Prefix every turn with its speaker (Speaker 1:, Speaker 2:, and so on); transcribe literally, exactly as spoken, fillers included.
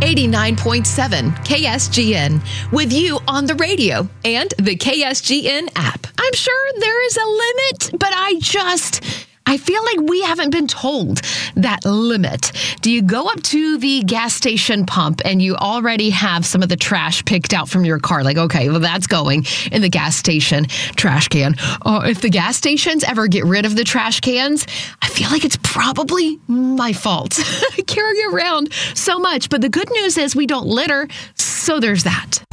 Speaker 1: eighty-nine point seven K S G N, with you on the radio and the K S G N app. I'm sure there is a limit, but I just... I feel like we haven't been told that limit. Do you go up to the gas station pump and you already have some of the trash picked out from your car? Like, okay, well, that's going in the gas station trash can. Uh, if the gas stations ever get rid of the trash cans, I feel like it's probably my fault. I carry around so much. But the good news is we don't litter, so there's that.